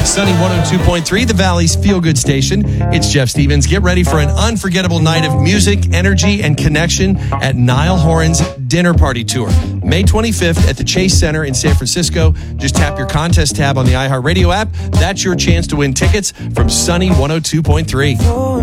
Sunny 102.3, the Valley's feel-good station. It's Jeff Stevens. Get ready for an unforgettable night of music, energy, and connection at Niall Horan's Dinner Party Tour. May 25th at the Chase Center in San Francisco. Just tap your contest tab on the iHeartRadio app. That's your chance to win tickets from Sunny 102.3.